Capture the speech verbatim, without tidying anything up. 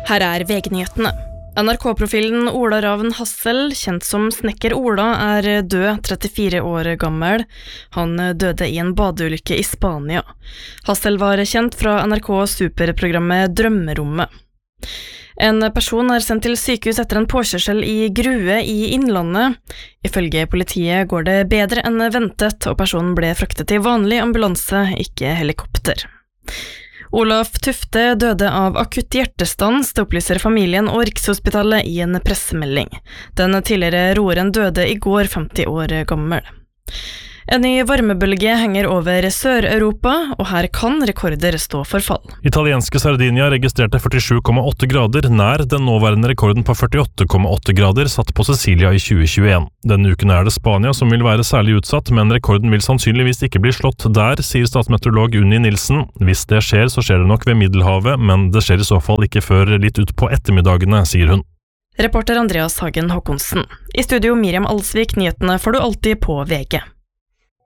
Her er V G-nyhetene. N R K-profilen Ola Ravn Hassel, kjent som Snekker Ola, er død, trettifire år gammel. Han døde i en badeulykke i Spania. Hassel var kjent fra N R K-superprogrammet Drømmerommet. En person er sendt til sykehus etter en påkjørsel i Grue i Innlandet. Ifølge politiet går det bedre enn ventet, og personen ble fraktet i vanlig ambulanse, ikke helikopter. Olaf Tufte døde av akutt hjertestans, det opplyser familien og Rikshospitalet i en pressemelding. Den tidligere roeren døde i går, femti år gammel. En ny varmebølge henger over Sør-Europa, og her kan rekorder stå for fall. Italienske Sardinia registrerte førtisju komma åtte grader, nær den nåværende rekorden på førtiåtte komma åtte grader satt på Sicilia i tjue tjueen. Denne uken er det Spania som vil være særlig utsatt, men rekorden vil sannsynligvis ikke bli slått der, sier statsmeteorolog Unni Nilsen. Hvis det skjer, så skjer det nok ved Middelhavet, men det skjer i så fall ikke før litt ut på ettermiddagene, sier hun. Reporter Andreas Hagen Håkonsen. I studio Miriam Alsvik, nyhetene får du alltid på V G.